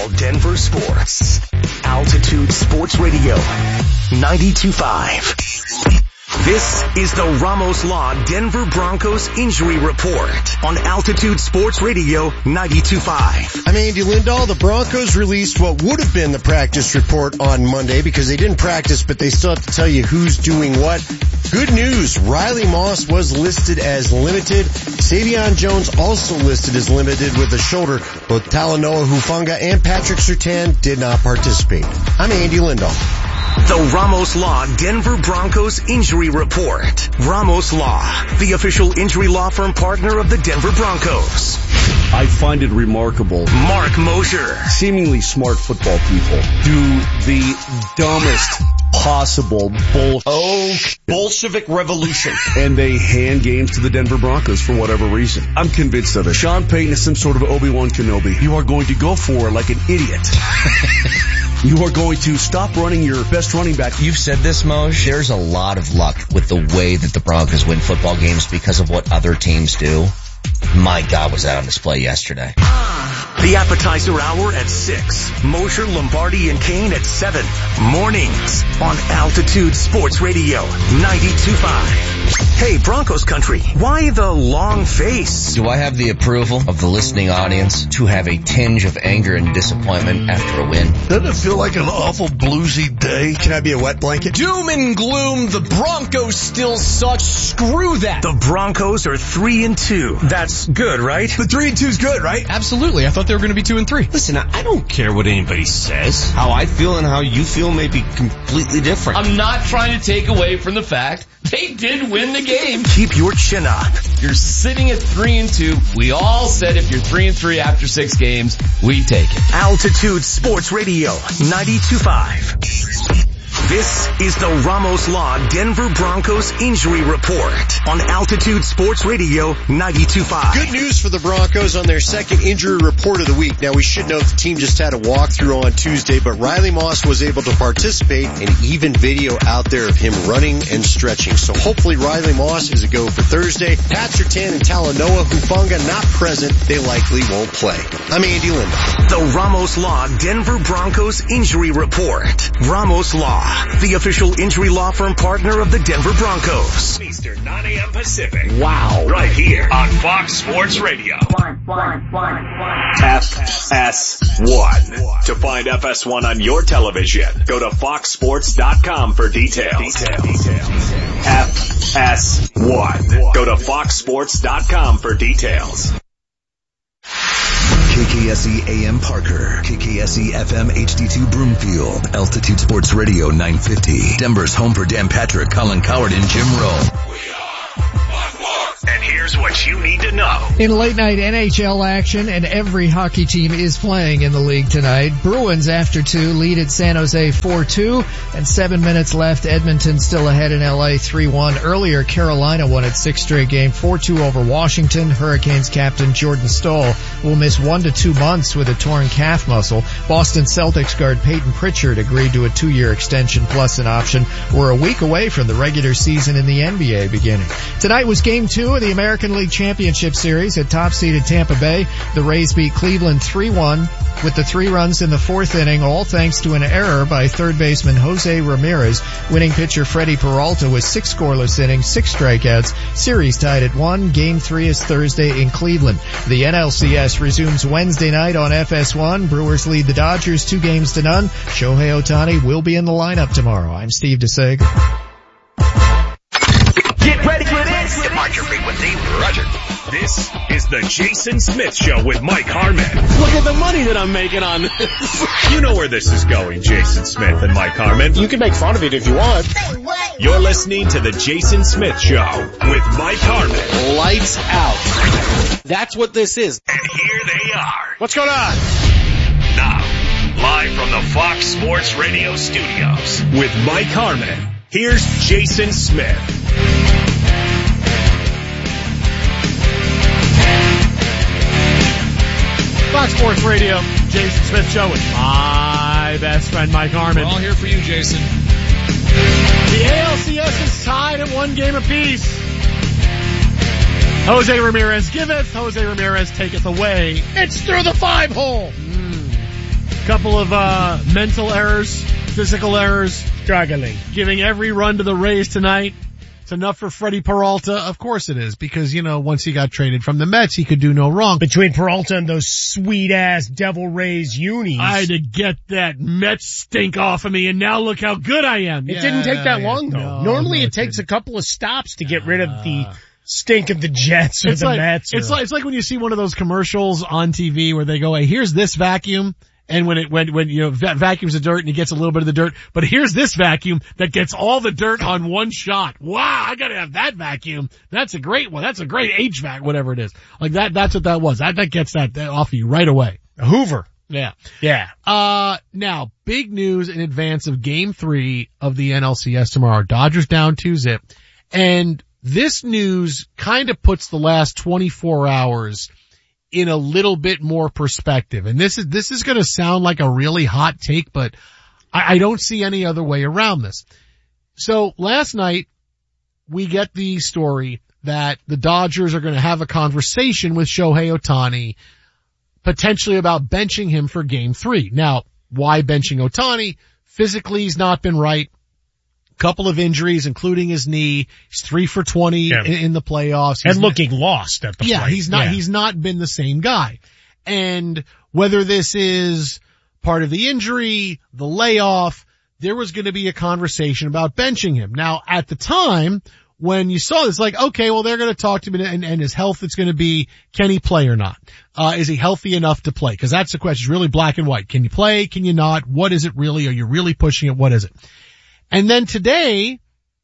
all Denver sports. Altitude Sports Radio, 92.5. This is the Ramos Law Denver Broncos Injury Report on Altitude Sports Radio 92.5. I'm Andy Lindahl. The Broncos released what would have been the practice report on Monday because they didn't practice, but they still have to tell you who's doing what. Good news, Riley Moss was listed as limited. Savion Jones also listed as limited with a shoulder. Both Talanoa Hufanga and Patrick Surtain did not participate. I'm Andy Lindahl. The Ramos Law Denver Broncos Injury Report. Ramos Law, the official injury law firm partner of the Denver Broncos. I find it remarkable. Mark Mosher. Seemingly smart football people do the dumbest possible Bolshevik revolution. And they hand games to the Denver Broncos for whatever reason. I'm convinced of it. Sean Payton is some sort of Obi-Wan Kenobi. You are going to go for it like an idiot. You are going to stop running your best running back. You've said this, Moj. There's a lot of luck with the way that the Broncos win football games because of what other teams do. My God, was that on display yesterday. The appetizer hour at 6. Mosher, Lombardi, and Kane at 7. Mornings on Altitude Sports Radio 92.5. Hey, Broncos country, why the long face? Do I have the approval of the listening audience to have a tinge of anger and disappointment after a win? Doesn't it feel like an awful bluesy day? Can I be a wet blanket? Doom and gloom, the Broncos still suck. Screw that. The Broncos are 3-2. That's good, right? The 3-2 is good, right? Absolutely. I thought they were going to be 2-3. Listen, I don't care what anybody says. How I feel and how you feel may be completely different. I'm not trying to take away from the fact they did win the game. Keep your chin up. You're sitting at 3-2. We all said if you're 3-3 after 6 games, we take it. Altitude Sports Radio 92.5. This is the Ramos Law Denver Broncos Injury Report on Altitude Sports Radio 92.5. Good news for the Broncos on their second injury report of the week. Now, we should note the team just had a walkthrough on Tuesday, but Riley Moss was able to participate, and even video out there of him running and stretching. So hopefully Riley Moss is a go for Thursday. Pat Surtain and Talanoa Hufanga not present. They likely won't play. I'm Andy Lindahl. The Ramos Law Denver Broncos Injury Report. Ramos Law, the official injury law firm partner of the Denver Broncos. Eastern, 9 a.m. Pacific. Wow. Right here on Fox Sports Radio. FS1. To find FS1 on your television, go to foxsports.com for details. FS1. Go to foxsports.com for details. KKSE AM Parker, KKSE FM HD2 Broomfield, Altitude Sports Radio 950, Denver's home for Dan Patrick, Colin Coward, and Jim Rowe. And here's what you need to know. In late night NHL action, and every hockey team is playing in the league tonight. Bruins after 2 lead at San Jose 4-2, and 7 minutes left. Edmonton still ahead in LA 3-1. Earlier, Carolina won its 6th straight game 4-2 over Washington. Hurricanes captain Jordan Stoll will miss 1 to 2 months with a torn calf muscle. Boston Celtics guard Peyton Pritchard agreed to a 2-year extension plus an option. We're a week away from the regular season in the NBA beginning. Tonight was game 2 of the American League Championship Series at top-seeded Tampa Bay. The Rays beat Cleveland 3-1 with the 3 runs in the 4th inning, all thanks to an error by third baseman Jose Ramirez. Winning pitcher Freddie Peralta with 6 scoreless innings, 6 strikeouts. Series tied at 1. Game 3 is Thursday in Cleveland. The NLCS resumes Wednesday night on FS1. Brewers lead the Dodgers 2-0. Shohei Ohtani will be in the lineup tomorrow. I'm Steve DeSager. Get ready for this. Depart your frequency. Roger. This is the Jason Smith Show with Mike Harmon. Look at the money that I'm making on this. You know where this is going, Jason Smith and Mike Harmon. You can make fun of it if you want. You're listening to the Jason Smith Show with Mike Harmon. Lights out. That's what this is. And here they are. What's going on? Now, live from the Fox Sports Radio studios with Mike Harmon. Here's Jason Smith. Fox Sports Radio, Jason Smith Show with my best friend Mike Harmon. We're all here for you, Jason. The ALCS is tied at 1 game apiece. Jose Ramirez giveth, Jose Ramirez taketh away. It's through the 5-hole. Couple of mental errors, physical errors. Struggling. Giving every run to the Rays tonight. It's enough for Freddie Peralta. Of course it is, because, once he got traded from the Mets, he could do no wrong. Between Peralta and those sweet-ass Devil Rays unis. I had to get that Mets stink off of me, and now look how good I am. It didn't take that long, though. Normally it takes a couple of stops to get rid of the stink of the Jets or the Mets. It's like when you see one of those commercials on TV where they go, hey, here's this vacuum. And when vacuums the dirt and he gets a little bit of the dirt, but here's this vacuum that gets all the dirt on one shot. Wow, I gotta have that vacuum. That's a great one. That's a great HVAC, whatever it is. Like that's what that was. That gets that off of you right away. A Hoover. Yeah. Yeah. Now, big news in advance of Game 3 of the NLCS tomorrow. Dodgers down 2-0. And this news kind of puts the last 24 hours in a little bit more perspective. And this is going to sound like a really hot take, but I don't see any other way around this. So last night we get the story that the Dodgers are going to have a conversation with Shohei Ohtani, potentially about benching him for Game 3. Now, why benching Ohtani? Physically, he's not been right. Couple of injuries, including his knee. He's 3 for 20 in the playoffs. And looking lost at the plate. He's not been the same guy. And whether this is part of the injury, the layoff, there was going to be a conversation about benching him. Now, at the time, when you saw this, like, okay, well, they're going to talk to him and his health, it's going to be, can he play or not? Is he healthy enough to play? Because that's the question. It's really black and white. Can you play? Can you not? What is it really? Are you really pushing it? What is it? And then today,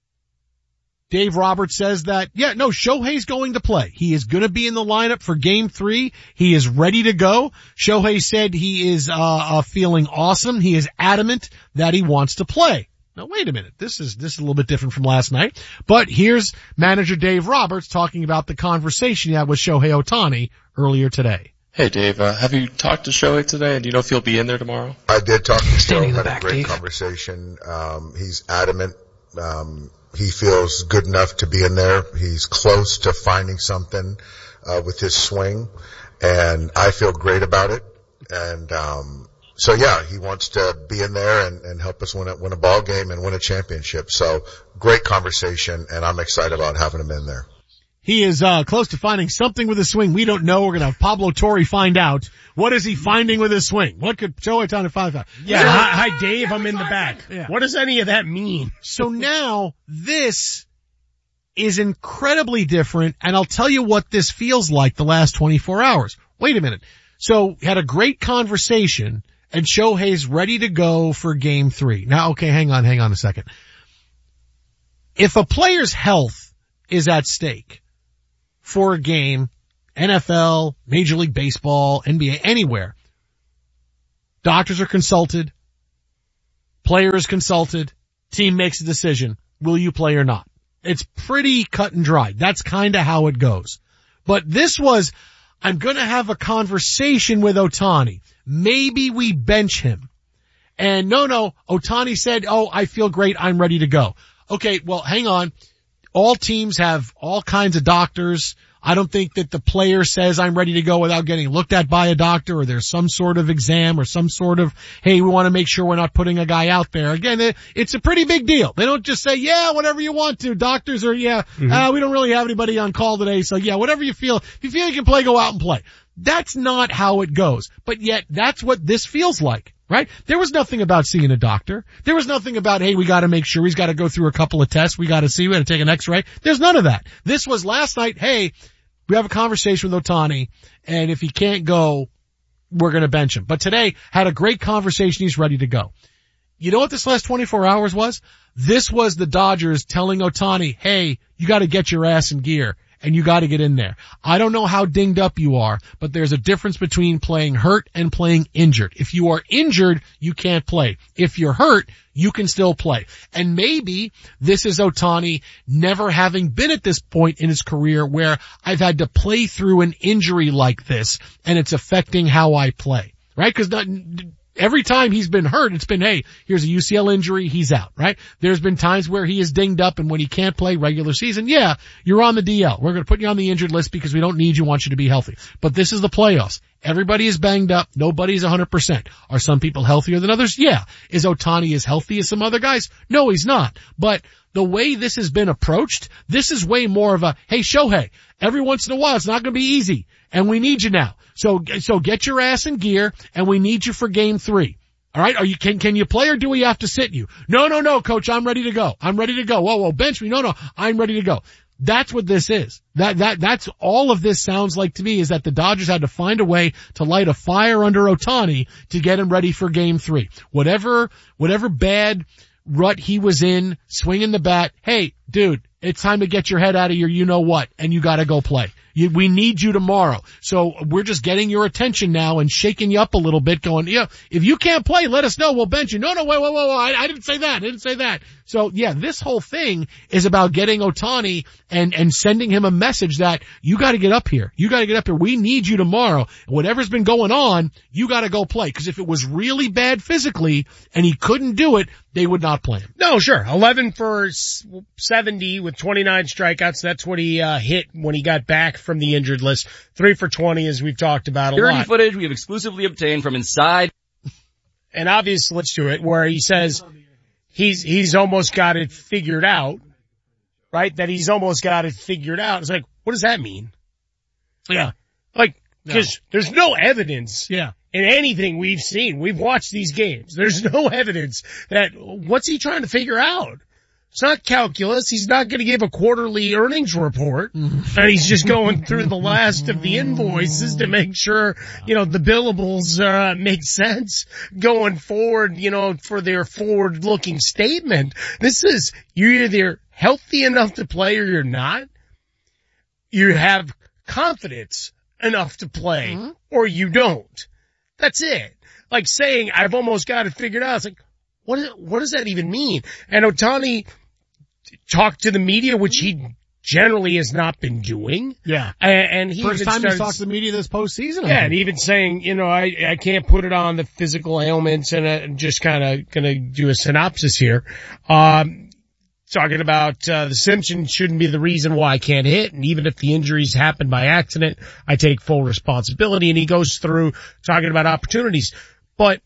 Dave Roberts says that, Shohei's going to play. He is going to be in the lineup for Game 3. He is ready to go. Shohei said he is feeling awesome. He is adamant that he wants to play. Now wait a minute. This is a little bit different from last night. But here's manager Dave Roberts talking about the conversation he had with Shohei Ohtani earlier today. Hey Dave, have you talked to Shohei today, and do you know if he'll be in there tomorrow? I did talk to Shohei, had a great conversation. He's adamant. He feels good enough to be in there. He's close to finding something with his swing, and I feel great about it. And he wants to be in there and help us win a ball game and win a championship. So great conversation, and I'm excited about having him in there. He is close to finding something with his swing. We don't know. We're going to have Pablo Torre find out. What is he finding with his swing? What could Shohei Ohtani find out? Yeah, hi Dave, I'm in the back. Yeah. What does any of that mean? So now this is incredibly different, and I'll tell you what this feels like the last 24 hours. Wait a minute. So had a great conversation, and Shohei's ready to go for Game 3. Now, okay, hang on a second. If a player's health is at stake for a game, NFL, Major League Baseball, NBA, anywhere, doctors are consulted, player is consulted, team makes a decision, will you play or not? It's pretty cut and dry. That's kind of how it goes. But this was, I'm going to have a conversation with Ohtani. Maybe we bench him. And no, Ohtani said, I feel great, I'm ready to go. Okay, well, hang on. All teams have all kinds of doctors. I don't think that the player says I'm ready to go without getting looked at by a doctor, or there's some sort of exam or some sort of, hey, we want to make sure we're not putting a guy out there. Again, it's a pretty big deal. They don't just say, yeah, whatever you want to. Doctors are, we don't really have anybody on call today. So yeah, whatever you feel, if you feel you can play, go out and play. That's not how it goes. But yet that's what this feels like. Right? There was nothing about seeing a doctor. There was nothing about, hey, we got to make sure he's got to go through a couple of tests. We got to see, we got to take an x-ray. There's none of that. This was last night, hey, we have a conversation with Ohtani, and if he can't go, we're going to bench him. But today, had a great conversation. He's ready to go. You know what this last 24 hours was? This was the Dodgers telling Ohtani, hey, you got to get your ass in gear. And you got to get in there. I don't know how dinged up you are, but there's a difference between playing hurt and playing injured. If you are injured, you can't play. If you're hurt, you can still play. And maybe this is Ohtani never having been at this point in his career where I've had to play through an injury like this, and it's affecting how I play. Right? Because every time he's been hurt, it's been, hey, here's a UCL injury, he's out, right? There's been times where he is dinged up, and when he can't play regular season, yeah, you're on the DL. We're going to put you on the injured list because we don't need you, want you to be healthy. But this is the playoffs. Everybody is banged up. Nobody's 100%. Are some people healthier than others? Yeah. Is Ohtani as healthy as some other guys? No, he's not. But the way this has been approached, this is way more of a, hey, Shohei, every once in a while it's not going to be easy, and we need you now. So get your ass in gear, and we need you for game 3. All right? Can you play, or do we have to sit you? No, coach, I'm ready to go. Whoa, bench me. No, I'm ready to go. That's what this is. That's all of this sounds like to me, is that the Dodgers had to find a way to light a fire under Ohtani to get him ready for game 3. Whatever bad rut he was in, swinging the bat, hey, dude, it's time to get your head out of your you-know-what, and you gotta go play. We need you tomorrow. So we're just getting your attention now and shaking you up a little bit, going, yeah, if you can't play, let us know. We'll bench you. No, whoa, I didn't say that. So yeah, this whole thing is about getting Ohtani and sending him a message that you gotta get up here. We need you tomorrow. Whatever's been going on, you gotta go play. Cause if it was really bad physically and he couldn't do it, they would not play him. No, sure. 11 for 70 with 29 strikeouts. That's what he hit when he got back from the injured list. 3 for 20, as we've talked about a lot. Security footage we have exclusively obtained from inside. And obviously, let's do it, where he says he's almost got it figured out, right? That he's almost got it figured out. It's like, what does that mean? Yeah. Like, because there's no evidence. Yeah. In anything we've seen. We've watched these games. There's no evidence that, what's he trying to figure out? It's not calculus. He's not going to give a quarterly earnings report. And he's just going through the last of the invoices to make sure, the billables, make sense going forward, for their forward-looking statement. This is, you're either healthy enough to play or you're not. You have confidence enough to play or you don't. That's it. Like saying, I've almost got it figured out. It's like, what does that even mean? And Ohtani talked to the media, which he generally has not been doing. Yeah. And he first time he's talked to the media this postseason. Yeah, and even saying, I can't put it on the physical ailments, and just kind of gonna do a synopsis here. Talking about the Simpsons shouldn't be the reason why I can't hit, and even if the injuries happen by accident, I take full responsibility. And he goes through talking about opportunities, but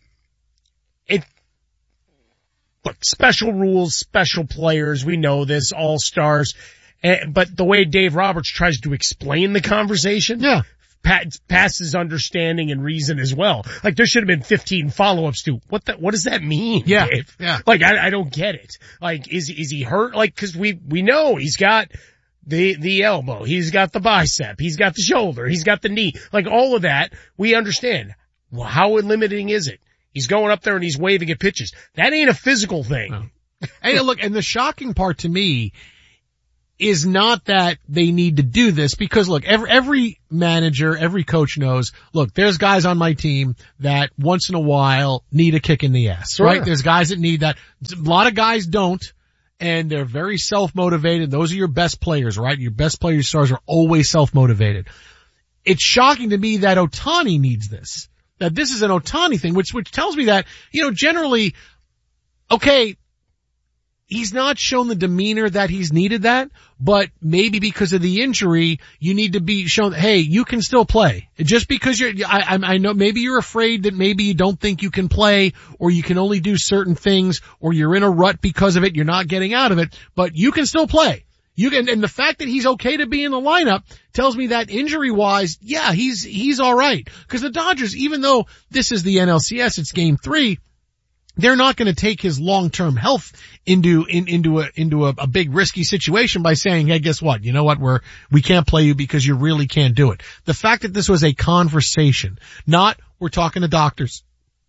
look, special rules, special players, we know this, all-stars, but the way Dave Roberts tries to explain the conversation, passes understanding and reason as well. Like, there should have been 15 follow-ups to, what does that mean, Dave? Yeah. Like, I don't get it. Like, is he hurt? Like, cause we know he's got the elbow, he's got the bicep, he's got the shoulder, he's got the knee, like all of that, we understand. Well, how limiting is it? He's going up there and he's waving at pitches. That ain't a physical thing. No. And look, and the shocking part to me is not that they need to do this, because look, every manager, every coach knows, look, there's guys on my team that once in a while need a kick in the ass, sure. Right? There's guys that need that. A lot of guys don't, and they're very self-motivated. Those are your best players, right? Your best players, stars are always self-motivated. It's shocking to me that Ohtani needs this. That this is an Ohtani thing, which tells me that, generally, okay, he's not shown the demeanor that he's needed that, but maybe because of the injury, you need to be shown, hey, you can still play. Just because I know maybe you're afraid that maybe you don't think you can play, or you can only do certain things, or you're in a rut because of it, you're not getting out of it, but you can still play. And the fact that he's okay to be in the lineup tells me that injury-wise, yeah, he's alright. Cause the Dodgers, even though this is the NLCS, it's game 3, they're not going to take his long-term health into a big risky situation by saying, hey, guess what? You know what? We can't play you because you really can't do it. The fact that this was a conversation, not we're talking to doctors.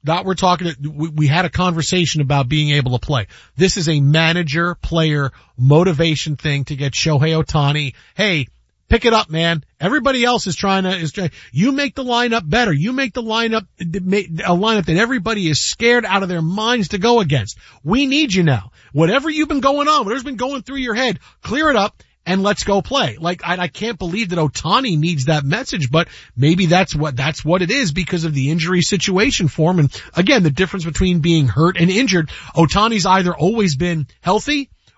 We had a conversation about being able to play. This is a manager-player motivation thing to get Shohei Ohtani. Hey, pick it up, man. Everybody else is trying. You make the lineup better. You make the lineup, a lineup that everybody is scared out of their minds to go against. We need you now. Whatever you've been going on, whatever's been going through your head, clear it up. And let's go play. Like, I can't believe that Ohtani needs that message, but maybe that's what it is because of the injury situation for him. And again, the difference between being hurt and injured, Ohtani's either always been healthy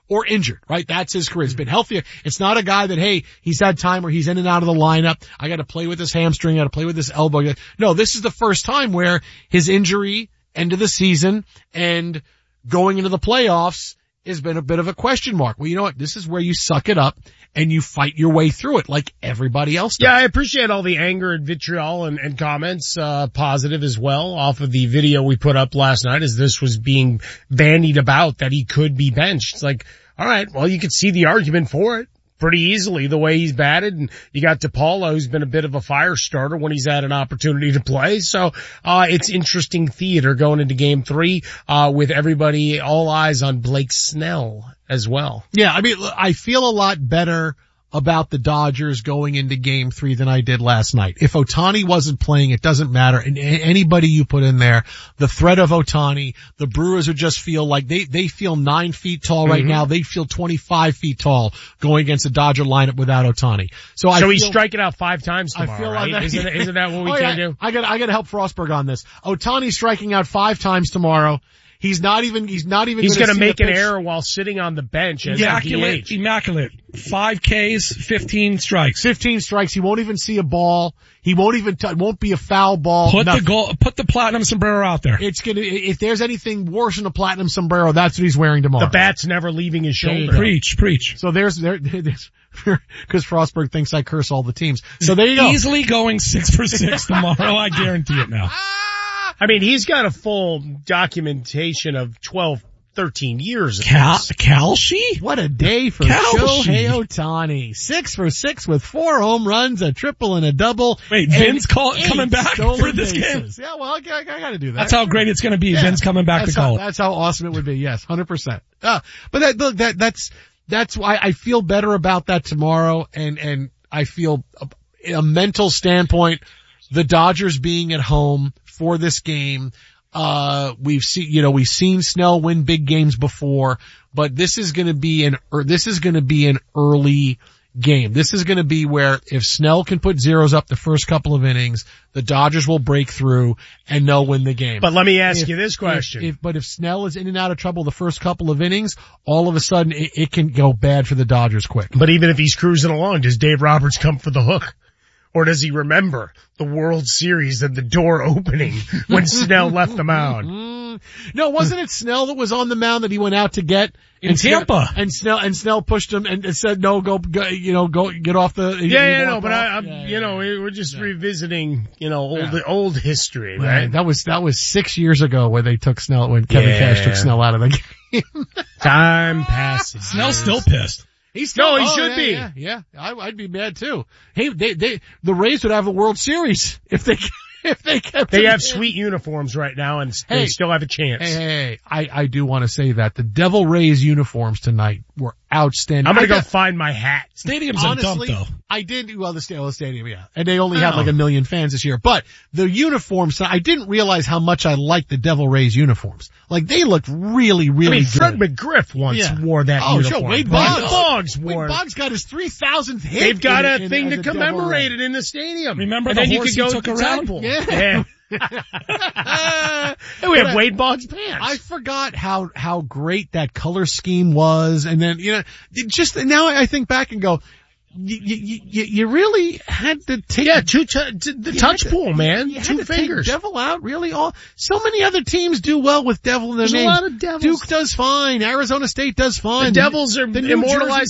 or injured, right? That's his career. He's been healthier. It's not a guy that, hey, he's had time where he's in and out of the lineup. I got to play with this hamstring. I got to play with this elbow. No, this is the first time where his injury, end of the season, and going into the playoffs has been a bit of a question mark. Well, you know what? This is where you suck it up and you fight your way through it like everybody else does. Yeah, I appreciate all the anger and vitriol and comments, positive as well off of the video we put up last night as this was being bandied about that he could be benched. It's like, all right, well, you could see the argument for it pretty easily the way he's batted, and you got DePaula, who's been a bit of a fire starter when he's had an opportunity to play. So it's interesting theater going into game 3 with everybody, all eyes on Blake Snell as well. Yeah, I mean, I feel a lot better about the Dodgers going into game 3 than I did last night. If Ohtani wasn't playing, it doesn't matter. And anybody you put in there, the threat of Ohtani, the Brewers would just feel like they feel 9 feet tall right now. They feel 25 feet tall going against the Dodger lineup without Ohtani. So he's striking out 5 times tomorrow, right? Like Isn't that what we can do? I gotta help Frostberg on this. Ohtani's striking out 5 times tomorrow. He's going to make an error while sitting on the bench as immaculate. 5 Ks, 15 strikes. 15 strikes. He won't even see a ball. He won't even, won't be a foul ball. Put the platinum sombrero out there. If there's anything worse than a platinum sombrero, that's what he's wearing tomorrow. The bat's never leaving his shoulder. Preach. So there's, because Frostberg thinks I curse all the teams. So there you go. Easily going 6 for 6 tomorrow. I guarantee it now. I mean, he's got a full documentation of 12, 13 years. Kalshi? What a day for Shohei Ohtani. 6 for 6 with 4 home runs, a triple and a double. Wait, Vince coming back for this game? Yeah, well, I gotta do that. That's how great it's gonna be. Yeah, Vince coming back to call it. That's how awesome it would be. Yes, 100%. But that's why I feel better about that tomorrow, and I feel a mental standpoint, the Dodgers being at home for this game. We've seen Snell win big games before, but this is going to be an early game. This is going to be where if Snell can put zeros up the first couple of innings, the Dodgers will break through and they'll win the game. But let me ask you this question. If Snell is in and out of trouble the first couple of innings, all of a sudden it can go bad for the Dodgers quick. But even if he's cruising along, does Dave Roberts come for the hook? Or does he remember the World Series and the door opening when Snell left the mound? No, wasn't it Snell that was on the mound that he went out to get in Tampa? And Snell pushed him and said, "No, go, get off the." We're just revisiting, old history, right? That was 6 years ago where they took Snell when Kevin Cash took Snell out of the game. Time passes. Snell's still pissed. He should be. Yeah. I'd be mad too. Hey, the Rays would have a World Series if they kept. They have sweet uniforms right now, and they still have a chance. Hey, I do want to say that the Devil Rays uniforms tonight were outstanding. I'm gonna go find my hat. Stadium's a dump though. I did, the stadium, yeah. And they only had like 1 million fans this year. But the uniforms, I didn't realize how much I liked the Devil Rays uniforms. Like they looked really, really good. Fred McGriff once wore that uniform. Sure, Wade Boggs wore it. Wade Boggs got his 3,000th hit. They've got a thing to commemorate it in the stadium. Remember the horse he took around? Yeah. We have Wade Boggs pants. I forgot how great that color scheme was, and then now I think back and go, you really had to take the touch pool, man. You 2 fingers. Take Devil out, really. So many other teams do well with Devil in their names. There's a lot of Devils. Duke does fine. Arizona State does fine. The Devils are immortalized